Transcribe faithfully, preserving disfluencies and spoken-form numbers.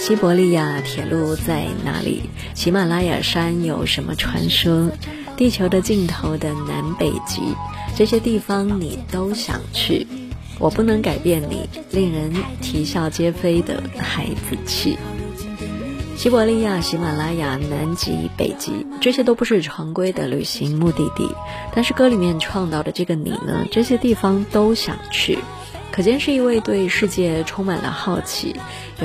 西伯利亚铁路在哪里？喜马拉雅山有什么传说？地球的尽头的南北极，这些地方你都想去，我不能改变你令人啼笑皆非的孩子气。西伯利亚、喜马拉雅、南极、北极，这些都不是常规的旅行目的地，但是歌里面唱到的这个你呢，这些地方都想去，可见是一位对世界充满了好奇，